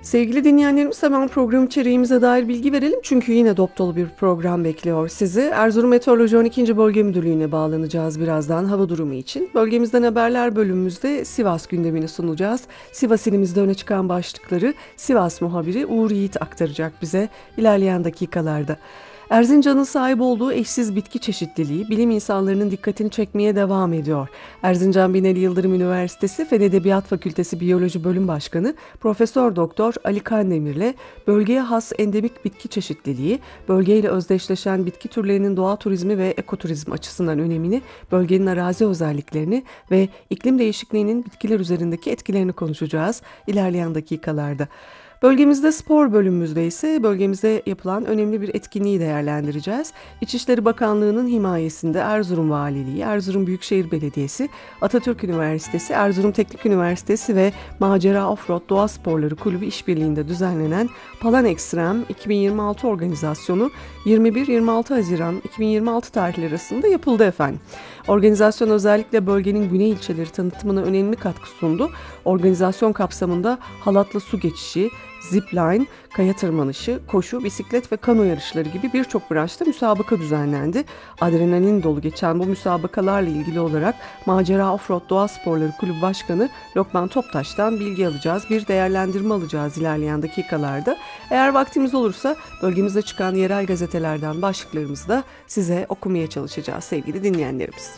Sevgili dinleyenlerimiz, hemen program içeriğimize dair bilgi verelim. Çünkü yine dop dolu bir program bekliyor sizi. Erzurum Meteoroloji 12. Bölge Müdürlüğü'ne bağlanacağız birazdan hava durumu için. Bölgemizden haberler bölümümüzde Sivas gündemini sunacağız. Sivas ilimizde öne çıkan başlıkları Sivas muhabiri Uğur Yiğit aktaracak bize ilerleyen dakikalarda. Erzincan'ın sahip olduğu eşsiz bitki çeşitliliği bilim insanlarının dikkatini çekmeye devam ediyor. Erzincan Binali Yıldırım Üniversitesi Fen Edebiyat Fakültesi Biyoloji Bölüm Başkanı Profesör Doktor Ali Kandemir'le bölgeye has endemik bitki çeşitliliği, bölgeyle özdeşleşen bitki türlerinin doğa turizmi ve ekoturizm açısından önemini, bölgenin arazi özelliklerini ve iklim değişikliğinin bitkiler üzerindeki etkilerini konuşacağız ilerleyen dakikalarda. Bölgemizde spor bölümümüzde ise bölgemizde yapılan önemli bir etkinliği değerlendireceğiz. İçişleri Bakanlığı'nın himayesinde Erzurum Valiliği, Erzurum Büyükşehir Belediyesi, Atatürk Üniversitesi, Erzurum Teknik Üniversitesi ve Macera Offroad Doğa Sporları Kulübü işbirliğinde düzenlenen Palan Ekstrem 2026 organizasyonu 21-26 Haziran 2026 tarihleri arasında yapıldı efendim. Organizasyon özellikle bölgenin güney ilçeleri tanıtımına önemli katkı sundu. Organizasyon kapsamında halatlı su geçişi, zipline, kaya tırmanışı, koşu, bisiklet ve kano yarışları gibi birçok branşta müsabaka düzenlendi. Adrenalin dolu geçen bu müsabakalarla ilgili olarak Macera Offroad Doğa Sporları Kulübü Başkanı Lokman Toptaş'tan bilgi alacağız. Bir değerlendirme alacağız ilerleyen dakikalarda. Eğer vaktimiz olursa bölgemizde çıkan yerel gazetelerden başlıklarımızı da size okumaya çalışacağız sevgili dinleyenlerimiz.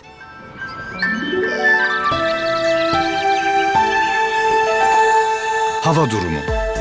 Hava durumu.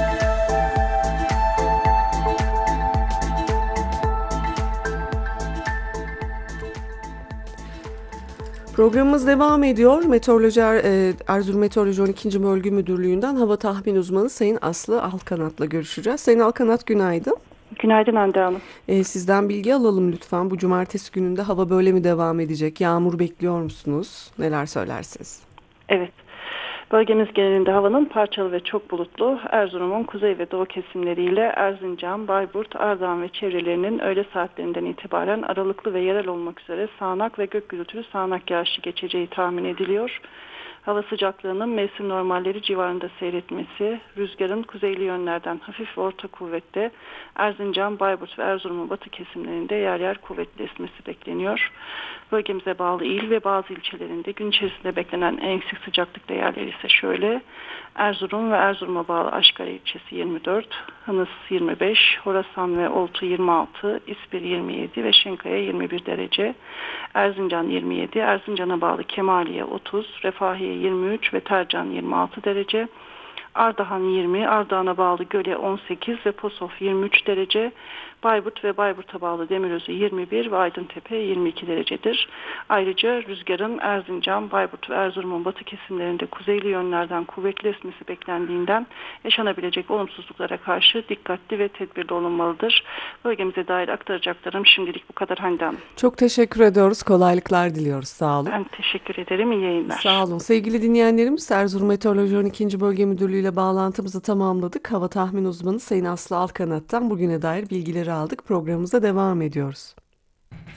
Programımız devam ediyor. Erzurum Meteoroloji 12. Bölge Müdürlüğü'nden hava tahmin uzmanı Sayın Aslı Alkanat'la görüşeceğiz. Sayın Alkanat, günaydın. Günaydın Hande Hanım. Sizden bilgi alalım lütfen. Bu cumartesi gününde hava böyle mi devam edecek? Yağmur bekliyor musunuz? Neler söylersiniz? Evet. Bölgemiz genelinde havanın parçalı ve çok bulutlu, Erzurum'un kuzey ve doğu kesimleriyle Erzincan, Bayburt, Ardahan ve çevrelerinin öğle saatlerinden itibaren aralıklı ve yerel olmak üzere sağanak ve gök gürültülü sağanak yağışlı geçeceği tahmin ediliyor. Hava sıcaklığının mevsim normalleri civarında seyretmesi, rüzgarın kuzeyli yönlerden hafif ve orta kuvvette Erzincan, Bayburt ve Erzurum'un batı kesimlerinde yer yer kuvvetli esmesi bekleniyor. Bölgemize bağlı il ve bazı ilçelerinde gün içerisinde beklenen en yüksek sıcaklık değerleri ise şöyle: Erzurum ve Erzurum'a bağlı Aşkale ilçesi 24, Hınıs 25, Horasan ve Oltu 26, İspir 27 ve Şenkaya 21 derece, Erzincan 27, Erzincan'a bağlı Kemaliye 30, Refahiye 23 ve Tercan 26 derece, Ardahan 20, Ardahan'a bağlı Göle 18 ve Posof 23 derece, Bayburt ve Bayburt'a bağlı Demirözü 21 ve Aydıntepe 22 derecedir. Ayrıca rüzgarın Erzincan, Bayburt ve Erzurum'un batı kesimlerinde kuzeyli yönlerden kuvvetli esmesi beklendiğinden yaşanabilecek olumsuzluklara karşı dikkatli ve tedbirli olunmalıdır. Bölgemize dair aktaracaklarım şimdilik bu kadar Hande Hanım. Çok teşekkür ediyoruz. Kolaylıklar diliyoruz. Sağ olun. Ben teşekkür ederim. İyi yayınlar. Sağ olun. Sevgili dinleyenlerimiz, Erzurum Meteoroloji 12. Bölge Müdürlüğü ile bağlantımızı tamamladık. Hava tahmin uzmanı Sayın Aslı Alkanat'tan bugüne dair bilgileri aldık. Programımıza devam ediyoruz.